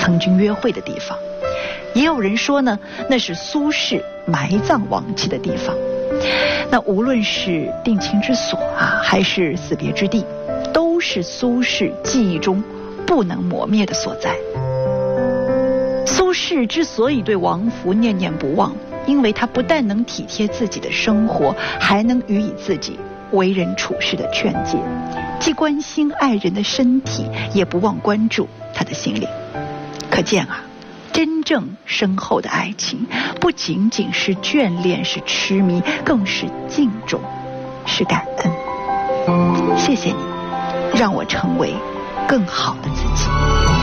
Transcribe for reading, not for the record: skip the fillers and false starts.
曾经约会的地方。也有人说呢，那是苏轼埋葬亡妻的地方。那无论是定情之所还是死别之地，都是苏轼记忆中不能磨灭的所在。苏轼之所以对王弗念念不忘，因为他不但能体贴自己的生活，还能予以自己为人处事的劝诫，既关心爱人的身体，也不忘关注他的心灵。可见真正深厚的爱情，不仅仅是眷恋，是痴迷，更是敬重，是感恩。谢谢你，让我成为更好的自己。